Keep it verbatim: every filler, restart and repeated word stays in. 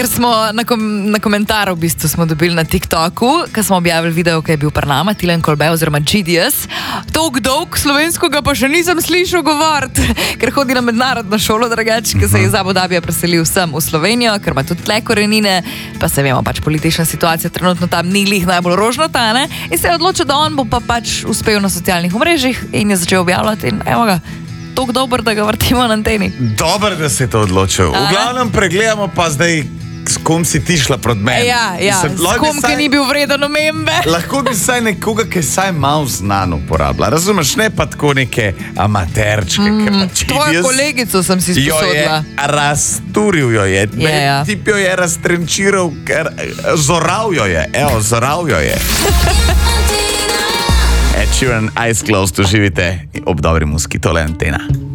Ker smo na, kom, na komentar v bistvu smo dobili na TikToku, ker smo objavili video, ki je bil pri nama, Tilen Kolbe oziroma G D S. Tolk dolg slovenskega pa še nisem slišal govoriti, ker hodi na mednarodno šolo, drugače, ki se je iz Abu Dhabija preselil sem v Slovenijo, ker ima tudi tle korenine, pa se vemo, pač politična situacija trenutno tam ni lih najbolj rožnata, ne? In se je odločil, da on bo pa pač uspel na socialnih omrežjih in je začel objavljati in evo ga. Tok dober, da ga vrtimo na anteni. Dober, da si to odločil. V glavnem pregledamo pa zdaj, s kom si ti šla proti meni. Ja, ja, Mislim, s kom, saj, ki ni bil vreden omembe. Lahko bi saj nekoga, ki je saj malo znano uporabila. Razumeš, ne pa tako neke amaterčke. Mm, tvojo kolegico sem si sposodila. Razturil jo je. Ja, ja. Tip jo je raztrenčiral, ker zoral jo je. Evo, zoral jo je. Ed Sheeran, Eyes Closed, uživite ob dobri muski, tole Antena.